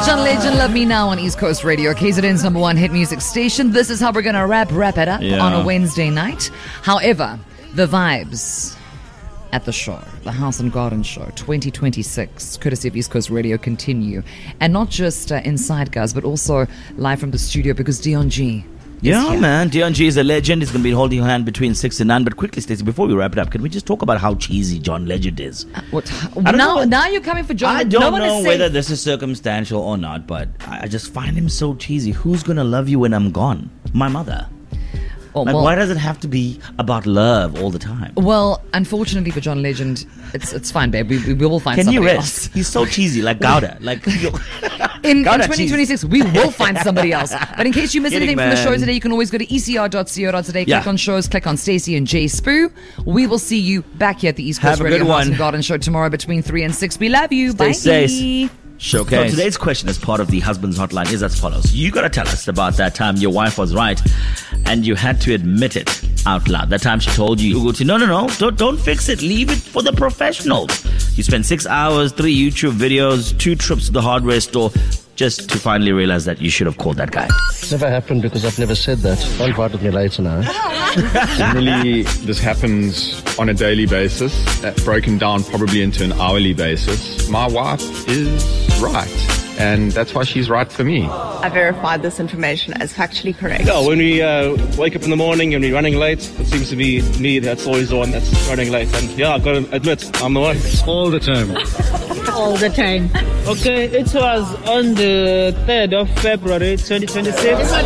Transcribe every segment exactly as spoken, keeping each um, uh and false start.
John Legend, Love Me Now on East Coast Radio, K Z N's number one hit music station. This is how we're going to wrap, wrap it up Yeah. on a Wednesday night. However, the vibes at the show, the House and Garden Show twenty twenty-six, courtesy of East Coast Radio, continue. And not just uh, inside, guys, but also live from the studio because Dion G. Yeah, here. man. Dion G is a legend. He's going to be holding your hand between six and nine. But quickly, Stacey, before we wrap it up, can we just talk about how cheesy John Legend is? Uh, what? don't Now, know. now you're coming for John. I no don't one know is saying- whether this is circumstantial or not, but I I just find him so cheesy. Who's going to love you when I'm gone? My mother. Oh, Like, well, why does it have to be about love all the time? well, unfortunately for John Legend, it's it's fine, babe. We, we will find Can you somebody rest? else. He's so cheesy, like Gouda. Like, In, in Gouda twenty cheese. twenty-six, we will find somebody else. But in case you missed Kidding, anything from the show man. today, you can always go to e c r dot co dot z a, Yeah. click on shows, click on Stacey and Jay Spoo. We will see you back here at the East Coast Have a Radio good House one. and Garden Show tomorrow between three and six. We love you. Stay Bye. safe. Showcase. So today's question as part of the Husband's Hotline is as follows. You got to tell us about that time your wife was right and you had to admit it out loud. That time she told you, Uguti, no, no, no, don't, don't fix it. Leave it for the professionals. You spent six hours, three YouTube videos, two trips to the hardware store just to finally realize that you should have called that guy. Never happened because I've never said that. Don't fight with me later now. Generally, this happens on a daily basis, uh, broken down probably into an hourly basis. My wife is right, and that's why she's right for me. I verified this information as factually correct. Yeah, when we uh, wake up in the morning and we're running late, it seems to be me that's always the one that's running late. And yeah, I've got to admit, I'm the one. All the time. All the time. Okay, it was on the third of February twenty twenty-six.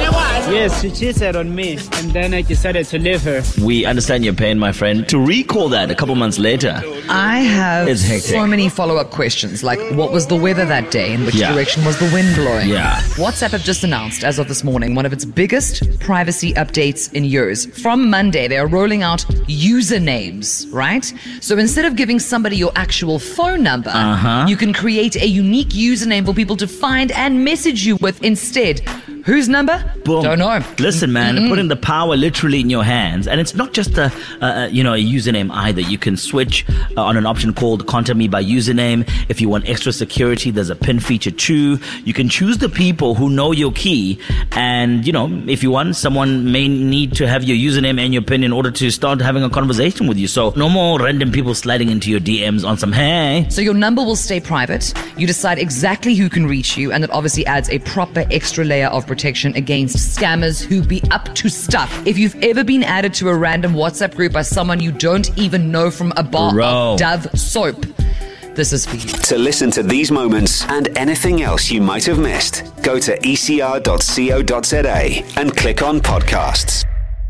Yes, she cheated on me and then I decided to leave her. We understand your pain, my friend. To recall that a couple months later. I have It's hectic. so many follow-up questions, like what was the weather that day? In which Yeah. direction was the wind blowing? Yeah. WhatsApp have just announced, as of this morning, one of its biggest privacy updates in years. From Monday, they are rolling out usernames, right? So instead of giving somebody your actual phone number, Uh-huh. you can create a unique username for people to find and message you with instead. Whose number? Boom. Don't know. Listen, man, putting the power literally in your hands. And it's not just a, uh, you know, a username either. You can switch uh, on an option called Contact Me by Username. If you want extra security, there's a pin feature too. You can choose the people who know your key. And, you know, if you want, someone may need to have your username and your pin in order to start having a conversation with you. So no more random people sliding into your D Ms on some, hey. So your number will stay private. You decide exactly who can reach you, and it obviously adds a proper extra layer of protection against scammers who be up to stuff. If you've ever been added to a random WhatsApp group by someone you don't even know from a bar Bro. of Dove soap, this is for you. To listen to these moments and anything else you might have missed, go to e c r dot co dot z a and click on podcasts.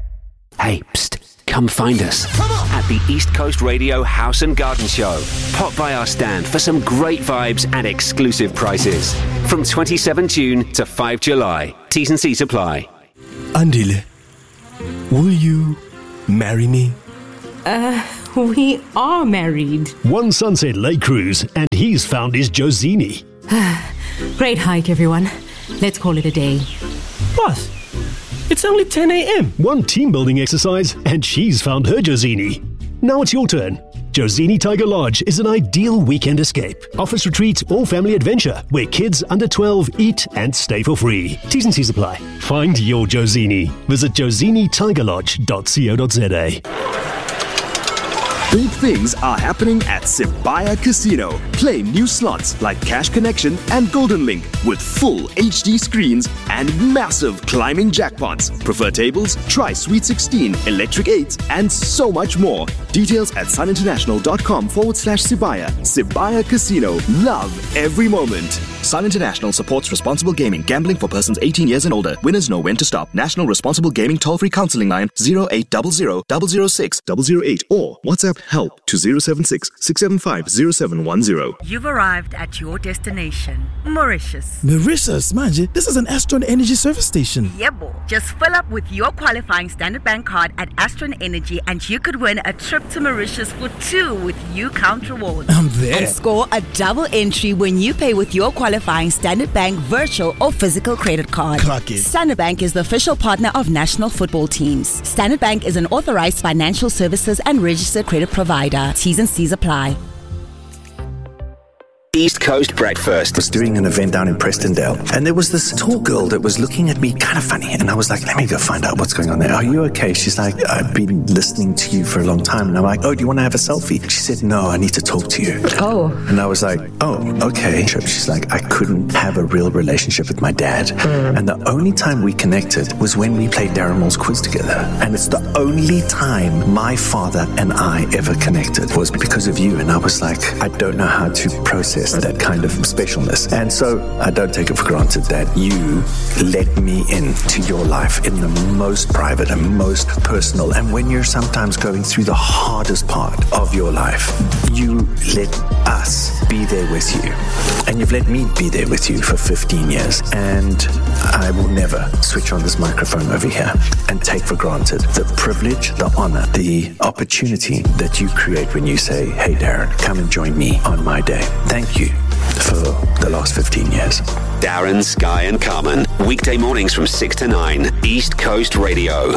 Hey, psst, come find us at the East Coast Radio House and Garden Show. Pop by our stand for some great vibes and exclusive prices. From twenty-seventh of June to fifth of July. T's and C's apply. Andile, will you marry me? Uh, we are married. One Sunset Lake Cruise, and he's found his Josini. Great hike, everyone. Let's call it a day. Boss, it's only ten a.m. One team building exercise, and she's found her Josini. Now it's your turn. Josini Tiger Lodge is an ideal weekend escape. Office retreat or family adventure where kids under twelve eat and stay for free. T's and C's apply. Find your Josini. Visit josini tiger lodge dot co dot z a. Big things are happening at Sibaya Casino. Play new slots like Cash Connection and Golden Link with full H D screens and massive climbing jackpots. Prefer tables? Try Sweet sixteen, Electric eights, and so much more. Details at suninternational.com forward slash Sibaya. Sibaya Casino. Love every moment. Sun International supports responsible gaming. Gambling for persons eighteen years and older. Winners know when to stop. National Responsible Gaming toll-free counseling line zero eight zero zero, zero zero six, zero zero eight or WhatsApp help to zero seven six, six seven five, zero seven one zero. You've arrived at your destination, Mauritius. Mauritius, manje, this is an Astron Energy service station. Yeah, boy. Just fill up with your qualifying Standard Bank card at Astron Energy and you could win a trip to Mauritius for two with U Count Rewards. I'm there. And score a double entry when you pay with your qualifying Standard Bank virtual or physical credit card. Clock it. Standard Bank is the official partner of national football teams. Standard Bank is an authorized financial services and registered credit provider. T's and C's apply. East Coast Breakfast. I was doing an event down in Prestondale, and there was this tall girl that was looking at me kind of funny, and I was like, let me go find out what's going on there. Are you okay? She's like, I've been listening to you for a long time. And I'm like, oh, do you want to have a selfie? She said, no, I need to talk to you. Oh. And I was like, oh, okay. She's like, I couldn't have a real relationship with my dad. Mm. And the only time we connected was when we played Darren Moore's quiz together. And it's the only time my father and I ever connected was because of you. And I was like, I don't know how to process that kind of specialness. And so I don't take it for granted that you let me into your life in the most private and most personal. And when you're sometimes going through the hardest part of your life, you let us be there with you. And you've let me be there with you for fifteen years. And I will never switch on this microphone over here and take for granted the privilege, the honor, the opportunity that you create when you say, hey, Darren, come and join me on my day. Thank you for the last fifteen years. Darren, Sky and Carmen, weekday mornings from six to nine, East Coast Radio.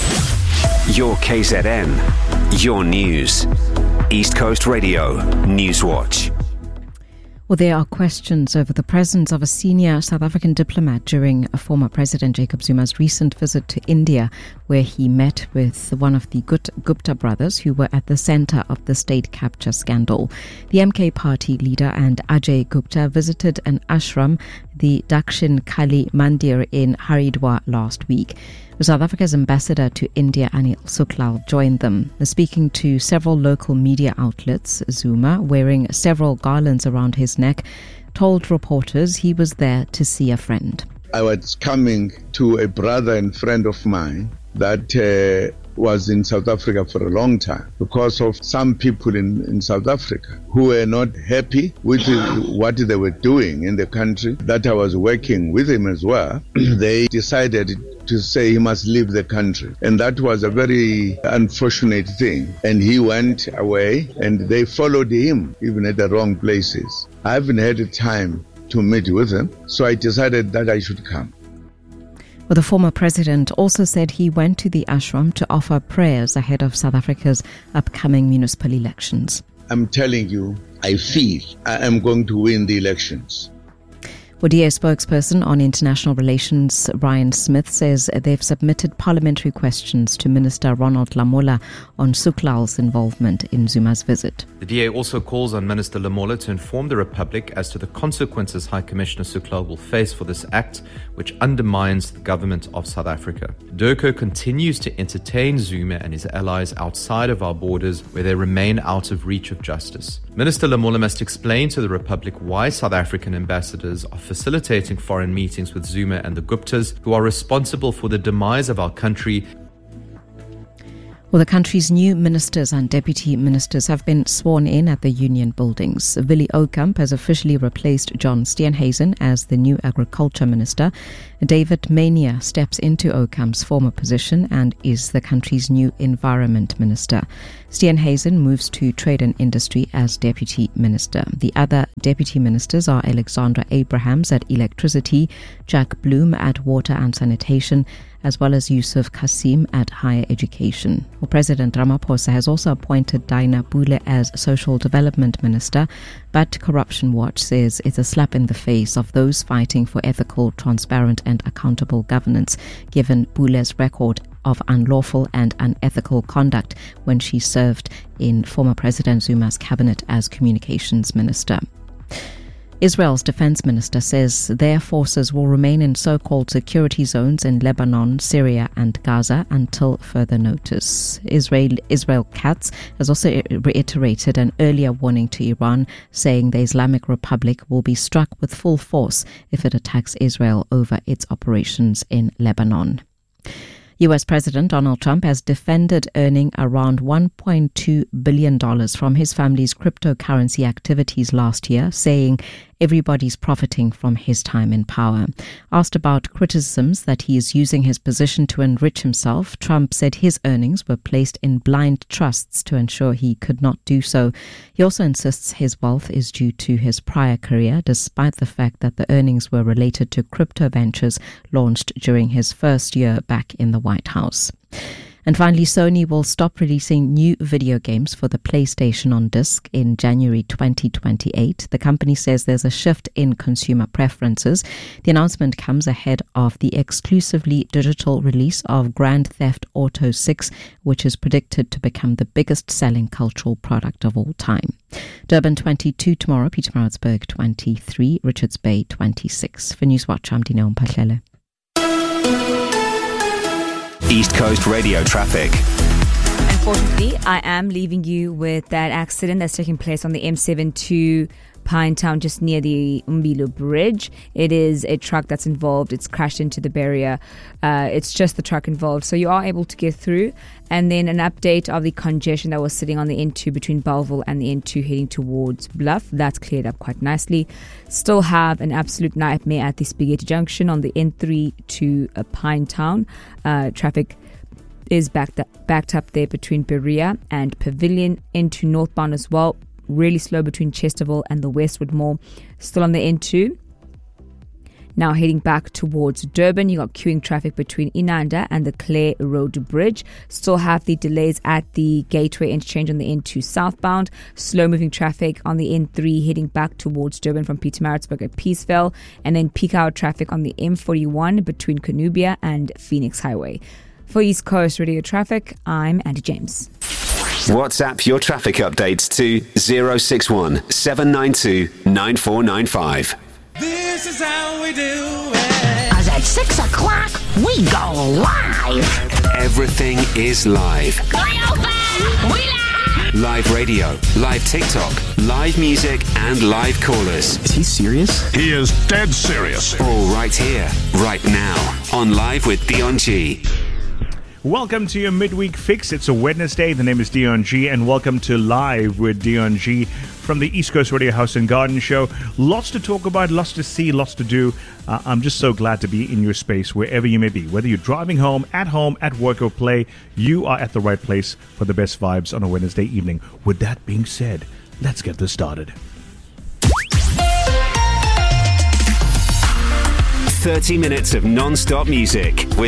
Your K Z N, your news. East Coast Radio, Newswatch. Well, there are questions over the presence of a senior South African diplomat during a former President Jacob Zuma's recent visit to India, where he met with one of the Gupta brothers who were at the center of the state capture scandal. The M K party leader and Ajay Gupta visited an ashram, the Dakshin Kali Mandir in Haridwar last week. South Africa's ambassador to India, Anil Suklal, joined them. Speaking to several local media outlets, Zuma, wearing several garlands around his neck, told reporters he was there to see a friend. I was coming to a brother and friend of mine that uh, was in South Africa for a long time because of some people in, in South Africa who were not happy with what they were doing in the country, that I was working with him as well. They decided to say he must leave the country. And that was a very unfortunate thing. And he went away and they followed him, even at the wrong places. I haven't had the time to meet with him, so I decided that I should come. Well, the former president also said he went to the ashram to offer prayers ahead of South Africa's upcoming municipal elections. I'm telling you, I feel I am going to win the elections. Well, D A spokesperson on international relations Ryan Smith says they've submitted parliamentary questions to Minister Ronald Lamola on Suklal's involvement in Zuma's visit. The D A also calls on Minister Lamola to inform the Republic as to the consequences High Commissioner Suklal will face for this act, which undermines the government of South Africa. DIRCO continues to entertain Zuma and his allies outside of our borders, where they remain out of reach of justice. Minister Lamola must explain to the Republic why South African ambassadors are facilitating foreign meetings with Zuma and the Guptas, who are responsible for the demise of our country. Well, the country's new ministers and deputy ministers have been sworn in at the union buildings. Willie Oukamp has officially replaced John Steenhuisen as the new agriculture minister. David Mania steps into Oukamp's former position and is the country's new environment minister. Steenhuisen moves to trade and industry as deputy minister. The other deputy ministers are Alexandra Abrahams at electricity, Jack Bloom at water and sanitation, as well as Yusuf Kasim at higher education. Well, President Ramaphosa has also appointed Dinah Bule as social development minister, but Corruption Watch says it's a slap in the face of those fighting for ethical, transparent and accountable governance, given Bule's record of unlawful and unethical conduct when she served in former President Zuma's cabinet as communications minister. Israel's defense minister says their forces will remain in so-called security zones in Lebanon, Syria and Gaza until further notice. Israel, Israel Katz has also reiterated an earlier warning to Iran, saying the Islamic Republic will be struck with full force if it attacks Israel over its operations in Lebanon. U S President Donald Trump has defended earning around one point two billion dollars from his family's cryptocurrency activities last year, saying everybody's profiting from his time in power. Asked about criticisms that he is using his position to enrich himself, Trump said his earnings were placed in blind trusts to ensure he could not do so. He also insists his wealth is due to his prior career, despite the fact that the earnings were related to crypto ventures launched during his first year back in the White House. And finally, Sony will stop releasing new video games for the PlayStation on disc in January twenty twenty-eight. The company says there's a shift in consumer preferences. The announcement comes ahead of the exclusively digital release of Grand Theft Auto six, which is predicted to become the biggest selling cultural product of all time. Durban twenty-two tomorrow, Pietermaritzburg twenty-three, Richards Bay twenty-six. For Newswatch, I'm Dina Mpahlele. East Coast Radio traffic. Unfortunately, I am leaving you with that accident that's taking place on the M seven to Pinetown, just near the Umbilo Bridge. It is a truck that's involved. It's crashed into the barrier. Uh, it's just the truck involved. So you are able to get through. And then an update of the congestion that was sitting on the N two between Bellville and the N two heading towards Bluff. That's cleared up quite nicely. Still have an absolute nightmare at the Spaghetti Junction on the N three to uh, Pinetown. Uh, traffic is backed up, backed up there between Berea and Pavilion. Into northbound as well. Really slow between Chesterville and the Westwood Mall. Still on the N two. Now heading back towards Durban, you got queuing traffic between Inanda and the Clare Road Bridge. Still have the delays at the Gateway interchange on the N two southbound. Slow moving traffic on the N three heading back towards Durban from Pietermaritzburg at Peaceville. And then peak hour traffic on the M forty-one between Canubia and Phoenix Highway. For East Coast Radio Traffic, I'm Andy James. WhatsApp your traffic updates to zero six one seven nine two nine four nine five. This is how we do it. Cause at six o'clock, we go live. Everything is live. We live. Live radio, live TikTok, live music, and live callers. Is he serious? He is dead serious. All right here, right now, on Live with Dion G. Welcome to your midweek fix. It's a Wednesday. The name is Dion G, and welcome to Live with Dion G from the East Coast Radio House and Garden Show. Lots to talk about, lots to see, lots to do. Uh, I'm just so glad to be in your space wherever you may be. Whether you're driving home, at home, at work, or play, you are at the right place for the best vibes on a Wednesday evening. With that being said, let's get this started. thirty minutes of non-stop music with